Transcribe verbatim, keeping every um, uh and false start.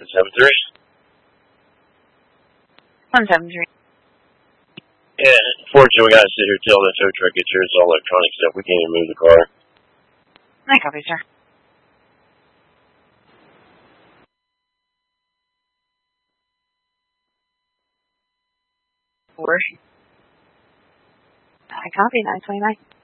seven three. one seven three. Yeah, unfortunately, we gotta sit here till the tow truck gets here. It's all electronic stuff. We can't even move the car. I copy, sir. Four. I copy, nine twenty-nine.